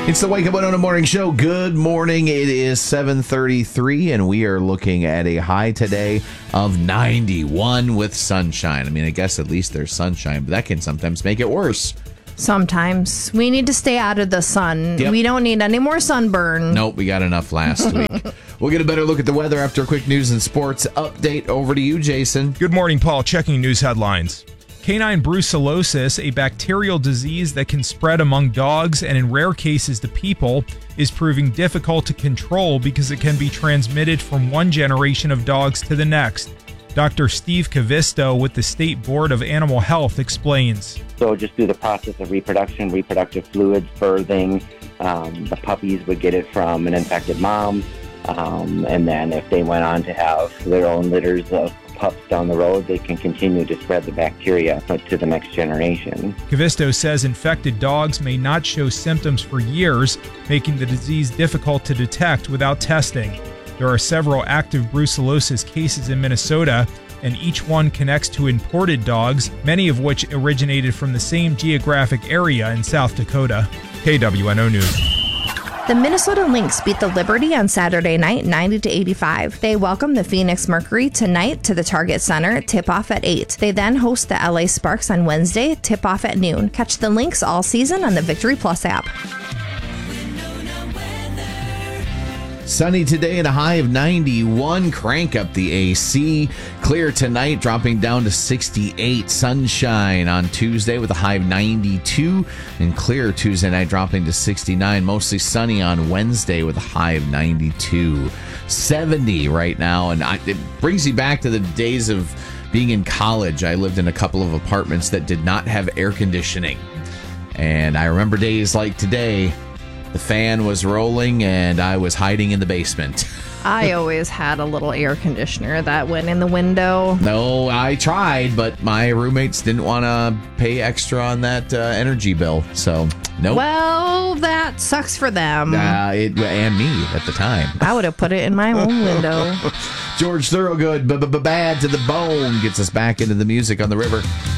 It's the Wake Up Winona Morning Show. Good morning. It is 7:33, and we are looking at a high today of 91 with sunshine. I mean, I guess at least there's sunshine, but that can sometimes make it worse. Sometimes. We need to stay out of the sun. Yep. We don't need any more sunburn. Nope, we got enough last week. We'll get a better look at the weather after a quick news and sports update. Over to you, Jason. Good morning, Paul. Checking news headlines. Canine brucellosis, a bacterial disease that can spread among dogs and in rare cases to people, is proving difficult to control because it can be transmitted from one generation of dogs to the next. Dr. Steve Cavisto with the State Board of Animal Health explains. So just through the process of reproduction, reproductive fluids, birthing, the puppies would get it from an infected mom. And then if they went on to have their own litters of pups down the road, they can continue to spread the bacteria to the next generation. Cavisto says infected dogs may not show symptoms for years, making the disease difficult to detect without testing. There are several active brucellosis cases in Minnesota, and each one connects to imported dogs, many of which originated from the same geographic area in South Dakota. KWNO News. The Minnesota Lynx beat the Liberty on Saturday night 90-85. They welcome the Phoenix Mercury tonight to the Target Center, tip-off at 8. They then host the LA Sparks on Wednesday, tip-off at noon. Catch the Lynx all season on the Victory Plus app. Sunny today and a high of 91. Crank up the AC. Clear tonight, dropping down to 68. Sunshine on Tuesday with a high of 92. And clear Tuesday night, dropping to 69. Mostly sunny on Wednesday with a high of 92. 70 right now. And it brings you back to the days of being in college. I lived in a couple of apartments that did not have air conditioning. And I remember days like today. The fan was rolling, and I was hiding in the basement. I always had a little air conditioner that went in the window. No, I tried, but my roommates didn't want to pay extra on that energy bill, so nope. Well, that sucks for them. And me at the time. I would have put it in my own window. George Thorogood, bad to the bone, gets us back into the music on the river.